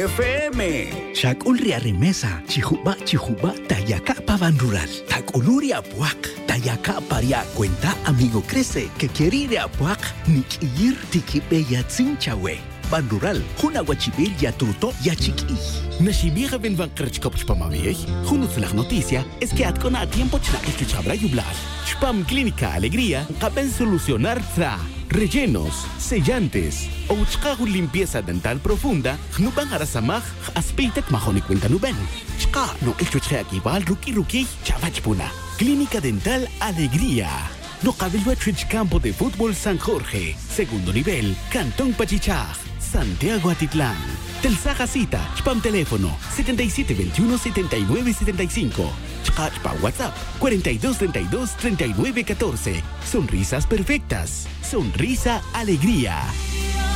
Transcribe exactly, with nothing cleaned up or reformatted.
F M. Shak ulria remesa, chihuba chihuba tayaka pavan rural. Tak uluria puak, tayaka paria cuenta amigo crece que quiere ir a puak ni ir tikipe ya tsinchawe. Ban rural, huna wachibir ya truto ya chiqui. Nashibira ben van krchkopch pamaviej, junut la noticia es que atkona a tiempo chna escuchabra yublar. Spam Clínica Alegría, caben solucionar tra. Rellenos, sellantes, o uchkagu limpieza dental profunda, nuban arasamaj, aspeitek majoni cuenta nuben. Chka, no el chuche aquí va al ruki ruki, chavachpuna. Clínica Dental Alegría. No cabello Campo de Fútbol San Jorge, segundo nivel, Cantón Pachichaj, Santiago Atitlán. Telsaja cita, spam teléfono, setenta y siete veintiuno setenta y nueve setenta y cinco. Chpa WhatsApp, cuarenta y dos treinta y dos treinta y nueve catorce. Sonrisas perfectas. Sonrisa Alegría.